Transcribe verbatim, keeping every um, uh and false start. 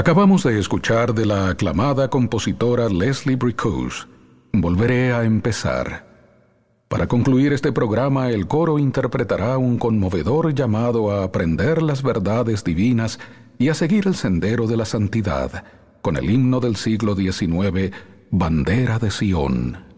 Acabamos de escuchar de la aclamada compositora Leslie Bricusse, Volveré a empezar. Para concluir este programa, el coro interpretará un conmovedor llamado a aprender las verdades divinas y a seguir el sendero de la santidad, con el himno del siglo diecinueve, Bandera de Sion.